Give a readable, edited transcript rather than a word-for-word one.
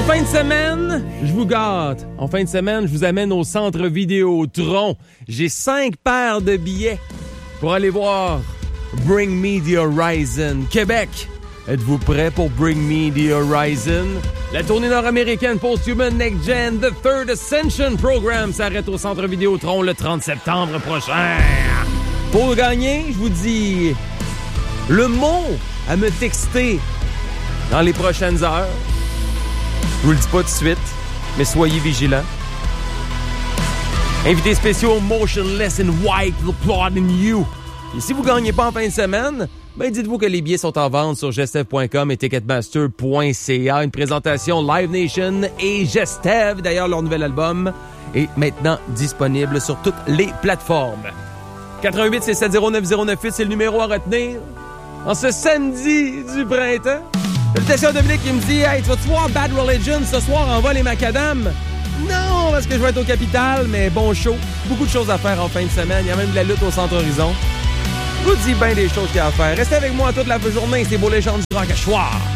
fin de semaine, je vous gâte. En fin de semaine, je vous amène au Centre Vidéotron. J'ai 5 paires de billets pour aller voir Bring Me the Horizon Québec. Êtes-vous prêts pour Bring Me the Horizon? La tournée nord-américaine Post-Human Next Gen The Third Ascension Program s'arrête au Centre Vidéotron le 30 septembre prochain. Pour gagner, je vous dis le mot à me texter dans les prochaines heures. Je vous le dis pas tout de suite, mais soyez vigilants. Invités spéciaux Motionless in White, Applauding You. Et si vous ne gagnez pas en fin de semaine, ben dites-vous que les billets sont en vente sur gestev.com et ticketmaster.ca. Une présentation Live Nation et Gestev, d'ailleurs leur nouvel album, est maintenant disponible sur toutes les plateformes. 88-670-9098, c'est le numéro à retenir. En ce samedi du printemps, salutations à Dominique qui me dit « Hey, tu vas-tu voir Bad Religion ce soir en vol et macadam? » Non, parce que je vais être au Capitole, mais bon show. Beaucoup de choses à faire en fin de semaine. Il y a même de la lutte au Centre Horizon. Je vous dis bien des choses qu'il y a à faire. Restez avec moi toute la journée. C'est Beau Légende du Rock à soir.